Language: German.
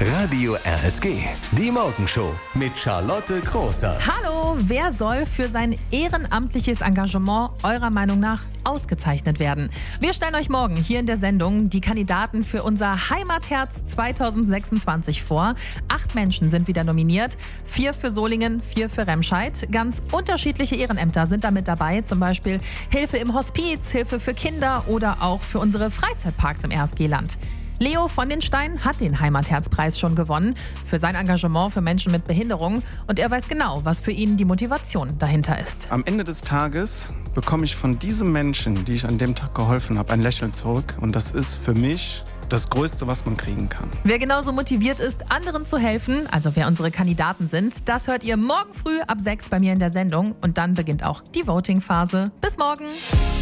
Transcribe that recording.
Radio RSG, die Morgenshow mit Charlotte Großer. Hallo, wer soll für sein ehrenamtliches Engagement eurer Meinung nach ausgezeichnet werden? Wir stellen euch morgen hier in der Sendung die Kandidaten für unser Heimatherz 2026 vor. 8 Menschen sind wieder nominiert, 4 für Solingen, 4 für Remscheid. Ganz unterschiedliche Ehrenämter sind da mit dabei, zum Beispiel Hilfe im Hospiz, Hilfe für Kinder oder auch für unsere Freizeitparks im RSG-Land. Leo von den Steinen hat den Heimatherzpreis schon gewonnen für sein Engagement für Menschen mit Behinderung und er weiß genau, was für ihn die Motivation dahinter ist. Am Ende des Tages bekomme ich von diesem Menschen, die ich an dem Tag geholfen habe, ein Lächeln zurück und das ist für mich das Größte, was man kriegen kann. Wer genauso motiviert ist, anderen zu helfen, also wer unsere Kandidaten sind, das hört ihr morgen früh ab 6 bei mir in der Sendung und dann beginnt auch die Voting-Phase. Bis morgen!